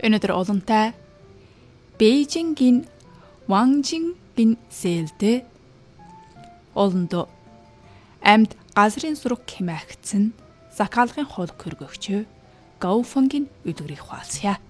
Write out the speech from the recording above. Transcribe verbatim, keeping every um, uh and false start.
Өнөөдөр олонтай Бээжингийн Ванжингийн сэлдэ олондо амьд газрын сураг хэмээгдсэн Закалгын хол хөргөгчөө Гауфангийн өдгөрийг хуалцъя.